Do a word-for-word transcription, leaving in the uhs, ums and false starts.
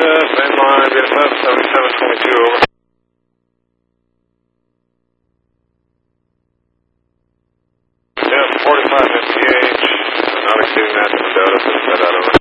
mainline, B F F seventy-seven twenty-two, over. Yeah, forty-five M P H, not exceeding that to Mendota, set out of